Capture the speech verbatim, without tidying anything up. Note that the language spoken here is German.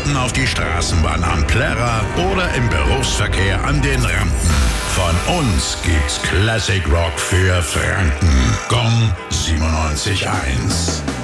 warten auf die Straßenbahn am Plärrer oder im Berufsverkehr an den Rampen. Von uns gibt's Classic Rock für Franken. Gong siebenundneunzig Komma eins.